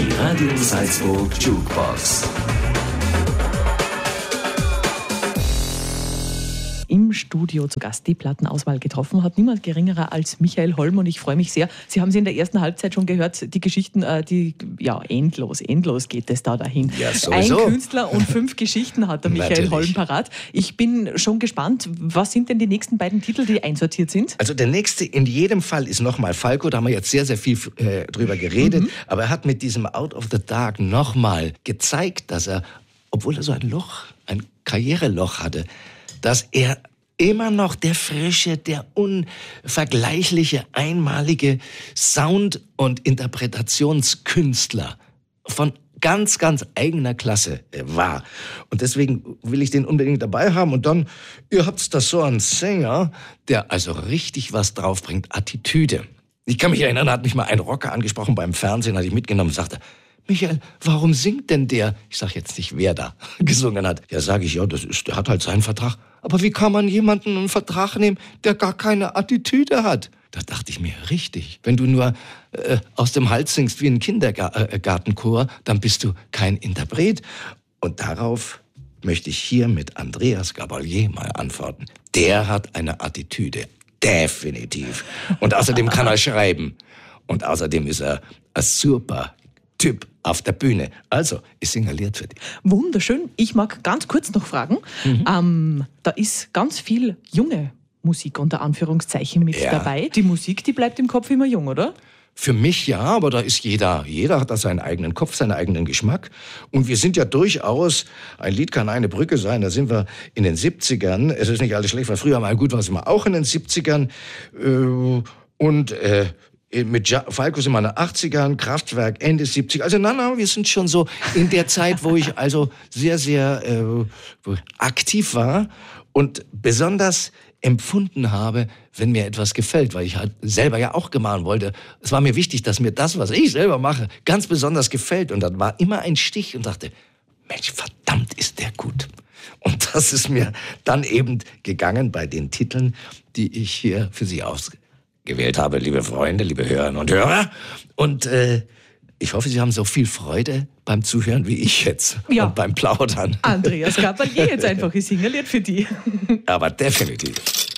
Die Radio Salzburg Jukebox. Im Studio zu Gast die Plattenauswahl getroffen hat niemand geringerer als Michael Holm, und ich freue mich sehr. Sie haben sie in der ersten Halbzeit schon gehört, die Geschichten, endlos geht es da dahin. Ja, sowieso. Ein Künstler und 5 Geschichten hat der Michael Holm parat. Ich bin schon gespannt, was sind denn die nächsten beiden Titel, die einsortiert sind? Also der nächste in jedem Fall ist nochmal Falco, da haben wir jetzt sehr, sehr viel drüber geredet, aber er hat mit diesem Out of the Dark nochmal gezeigt, dass er, obwohl er so ein Karriereloch hatte, dass er immer noch der frische, der unvergleichliche, einmalige Sound- und Interpretationskünstler von ganz, ganz eigener Klasse war. Und deswegen will ich den unbedingt dabei haben. Und dann, ihr habt's da so einen Sänger, der also richtig was draufbringt, Attitüde. Ich kann mich erinnern, hat mich mal ein Rocker angesprochen beim Fernsehen, hatte ich mitgenommen und sagte: Michael, warum singt denn der? Ich sag jetzt nicht, wer da gesungen hat. Ja, sage ich, ja, der hat halt seinen Vertrag. Aber wie kann man jemanden einen Vertrag nehmen, der gar keine Attitüde hat? Da dachte ich mir, richtig. Wenn du nur aus dem Hals singst wie ein Kindergartenchor, dann bist du kein Interpret. Und darauf möchte ich hier mit Andreas Gabalier mal antworten. Der hat eine Attitüde. Definitiv. Und außerdem kann er schreiben. Und außerdem ist er ein super Typ auf der Bühne. Also, ich signaliert für dich. Wunderschön. Ich mag ganz kurz noch fragen. Da ist ganz viel junge Musik unter Anführungszeichen mit dabei. Die Musik, die bleibt im Kopf immer jung, oder? Für mich ja, aber da ist jeder hat da seinen eigenen Kopf, seinen eigenen Geschmack. Und wir sind ja durchaus, ein Lied kann eine Brücke sein, da sind wir in den 70ern. Es ist nicht alles schlecht, weil früher mal gut war, sind wir auch in den 70ern. Mit Falco sind wir in den 80ern, Kraftwerk Ende 70er. Also nein, wir sind schon so in der Zeit, wo ich also sehr, sehr aktiv war und besonders empfunden habe, wenn mir etwas gefällt, weil ich halt selber ja auch gemahlen wollte. Es war mir wichtig, dass mir das, was ich selber mache, ganz besonders gefällt. Und dann war immer ein Stich und dachte, Mensch, verdammt, ist der gut. Und das ist mir dann eben gegangen bei den Titeln, die ich hier für Sie ausgewählt habe, liebe Freunde, liebe Hörerinnen und Hörer. Und ich hoffe, Sie haben so viel Freude beim Zuhören wie ich jetzt. Ja. Und beim Plaudern. Andreas Gabalier jetzt einfach, ich singe ein Lied für die. Aber definitiv.